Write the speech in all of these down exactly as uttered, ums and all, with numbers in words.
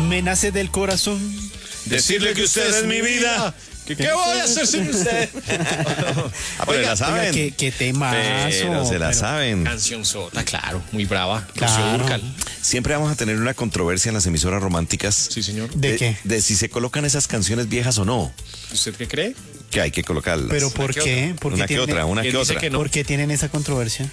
Me nace del corazón decirle que usted es mi vida. ¿Qué, ¿Qué voy a hacer sin usted? Ah, pero Oiga, la saben. oiga, qué, qué temazo. Pero se la pero- saben. Canción sota, claro, muy brava. Claro. Rocío Dúrcal. Siempre vamos a tener una controversia en las emisoras románticas. Sí, señor. ¿De qué? De si se colocan esas canciones viejas o no. ¿Usted qué cree? Que hay que colocarlas. ¿Pero por que qué? ¿Por qué una que tienen- otra, una ¿Quién que dice otra. que no? ¿Por qué tienen esa controversia?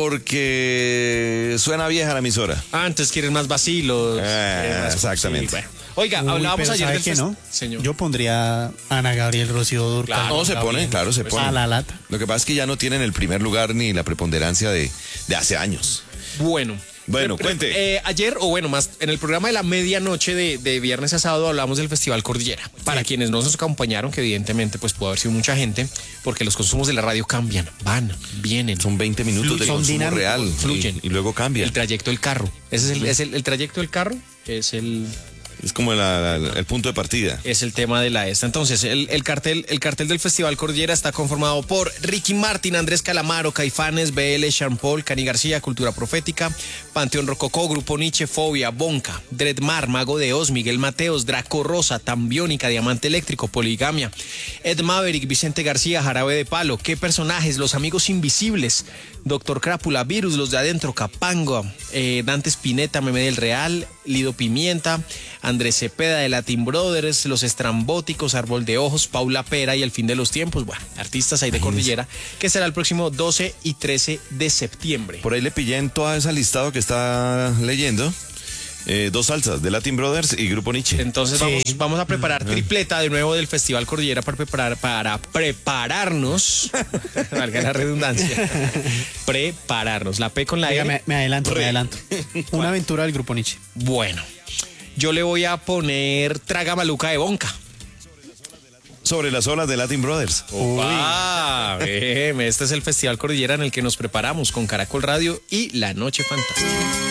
Porque suena vieja la emisora. Antes quieren más vacilos. Ah, quieren más- exactamente. sí, bueno. Oiga, Uy, hablábamos pero ayer ¿sabe del qué, fest- no? Señor. Yo pondría Ana Gabriel, Rocío Dúrcal. Claro. No, se pone, claro, se pone. A la lata. Lo que pasa es que ya no tienen el primer lugar ni la preponderancia de, de hace años. Bueno. Bueno, Pre- pre- cuente. eh, ayer, o bueno, más en el programa de la medianoche de, de viernes a sábado hablamos del Festival Cordillera. Para quienes no nos acompañaron, que evidentemente pues pudo haber sido mucha gente, porque los consumos de la radio cambian, van, vienen. Son veinte minutos Fluyen. de Son consumo dinámicos, real. fluyen. Y, y luego cambia. El trayecto del carro. Ese es el, es el, el trayecto del carro, es el, Es como la- la- el punto de partida. es el tema de la esta. Entonces, el, el cartel, el cartel del Festival Cordillera está conformado por Ricky Martin, Andrés Calamaro, Caifanes, B L, Sean Paul, Cani García, Cultura Profética, Panteón Rococó, Grupo Nietzsche, Fobia, Bonca, Dreadmar, Mago de Oz, Miguel Mateos, Draco Rosa, Tambiónica, Diamante Eléctrico, Poligamia, Ed Maverick, Vicente García, Jarabe de Palo. ¿Qué personajes? Los Amigos Invisibles, Doctor Crápula, Virus, Los de Adentro, Capango, eh, Dante Spinetta, Meme del Real, Lido Pimienta, Andrés Cepeda de Latin Brothers, Los Estrambóticos, Árbol de Ojos, Paula Pera y El Fin de los Tiempos. Bueno, artistas ahí de Cordillera, que será el próximo doce y trece de septiembre. Por ahí le pillé en toda esa listado que está leyendo eh, dos salsas de Latin Brothers y Grupo Nietzsche. Entonces Sí. vamos, vamos a preparar tripleta de nuevo del Festival Cordillera para preparar, para prepararnos, valga la redundancia, prepararnos. La P con la Oiga, R. me, me adelanto, me adelanto. Una aventura del Grupo Nietzsche. Bueno, yo le voy a poner Traga Maluca de Bonca. Sobre las olas de Latin Brothers. Opa, bien, este es el Festival Cordillera en el que nos preparamos con Caracol Radio y La Noche Fantástica.